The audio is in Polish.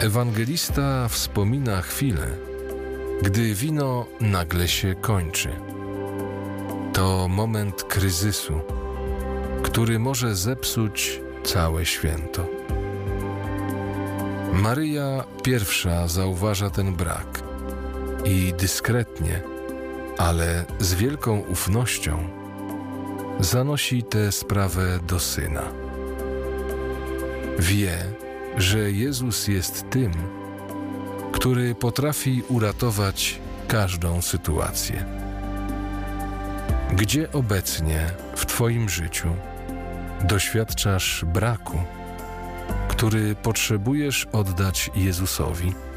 Ewangelista wspomina chwilę, gdy wino nagle się kończy. To moment kryzysu, który może zepsuć całe święto. Maryja pierwsza zauważa ten brak i dyskretnie, ale z wielką ufnością zanosi tę sprawę do Syna. Wie, że Jezus jest tym, który potrafi uratować każdą sytuację. Gdzie obecnie w Twoim życiu doświadczasz braku, który potrzebujesz oddać Jezusowi?